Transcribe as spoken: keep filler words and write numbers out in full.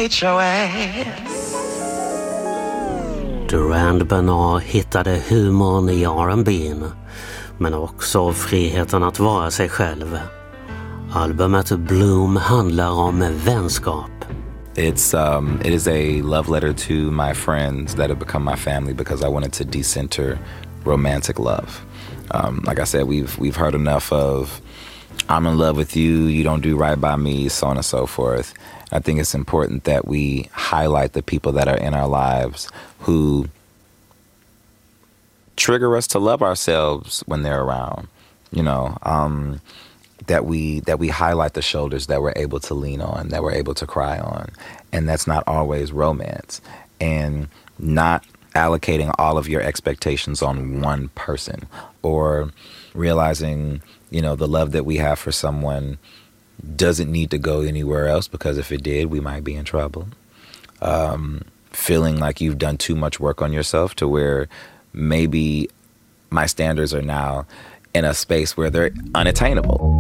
hate your ass. Durand Bernard hittade humorn i R and B, men också friheten att vara sig själv. Albumet Bloom handlar om vänskap. It's um, it is a love letter to my friends that have become my family because I wanted to decenter romantic love. Um, like I said, we've we've heard enough of I'm in love with you, you don't do right by me, so on and so forth. I think it's important that we highlight the people that are in our lives who trigger us to love ourselves when they're around. You know, um, that we that we highlight the shoulders that we're able to lean on, that we're able to cry on. And that's not always romance. And not allocating all of your expectations on one person, or realizing, you know, the love that we have for someone doesn't need to go anywhere else, because if it did, we might be in trouble. Um, feeling like you've done too much work on yourself to where maybe my standards are now in a space where they're unattainable.